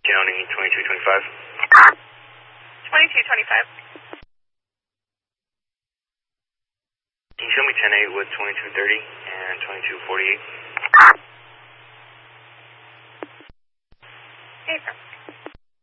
County 2225. 2225. Can you show me 10-8 with 2230 and 2248?